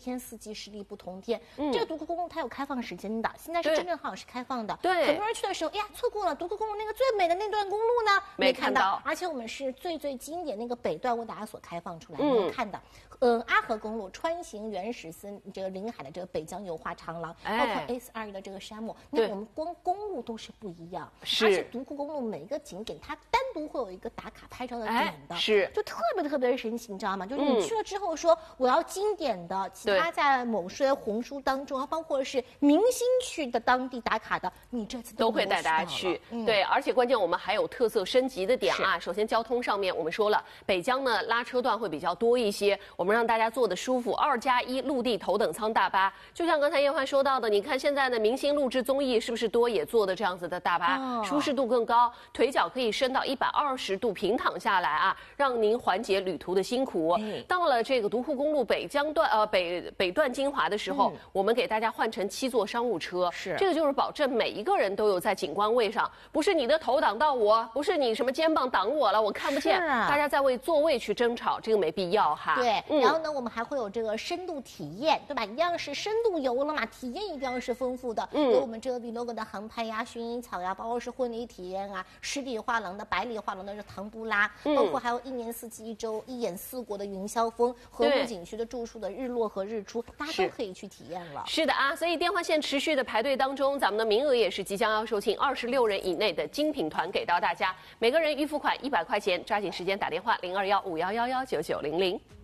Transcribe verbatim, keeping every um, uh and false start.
天四季十里不同天。 嗯、 这个独库公路它有开放时间的，现在是正正好好是开放的。 对， 很多人去的时候，哎呀，错过了独库公路那个最美的那段公路呢， 没看到。 而且我们是最最经典那个北段为大家所开放出来，能看的。嗯，阿河公路穿行原始森这个临海的这个北疆油画长廊， 哎、 包括 S 二一的这个沙漠，那我们光公路都是不一样， 是。 而且独库公路每一个景点它单独会有一个打卡拍照的点的， 哎、是， 就特别特别神奇，你知道吗？就是你去了之后说、嗯、我要经典的，其他在某些红书当中，包括是明星去的当地打卡的，你这次都, 都会带大家去、 嗯。 对，而且关键我们还有特色升级的点啊。首先交通上面我们说了，北疆呢拉车段会比较多一些，我们让大家坐的舒服，二加一陆地头等舱大巴，就像刚才叶欢说到的，你看现在的明星录制综艺是不是多也坐的这样子的大巴，哦、舒适度更高，腿脚可以伸到一百二十度平躺下来啊，让您缓解旅途的辛苦。嗯、到了这个独库公路北疆段呃北北段精华的时候、嗯，我们给大家换成七座商务车， 是这个就是保证每一个人都有在景观位上，不是你的头挡到我，不是你什么肩膀挡我了，我看不见，啊、大家在为座位去争吵，这个没必要哈。 对，嗯、然后呢，我们还会有这个深度体验，对吧？一样是深度游了嘛，体验一定要是丰富的。嗯，有我们这个 Vlog 的航拍呀、薰衣草呀，包括是婚礼体验啊，十里画廊的、百里画廊的是唐布拉，嗯、包括还有一年四季一周一眼四国的云霄峰，和睦景区的住宿的日落和日出，大家都可以去体验了。 是的啊，所以电话线持续的排队当中，咱们的名额也是即将要售罄，二十六人以内的精品团给到大家，每个人预付款一百块钱，抓紧时间打电话零二幺五幺幺幺九九零零。